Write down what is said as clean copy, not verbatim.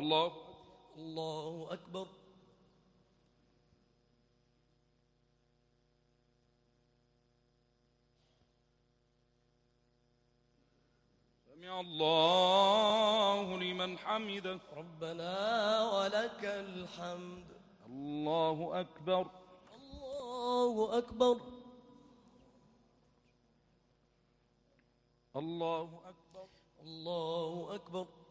الله الله أكبر. سمع الله لمن حمده. ربنا ولك الحمد. الله أكبر. الله أكبر. الله أكبر. الله أكبر.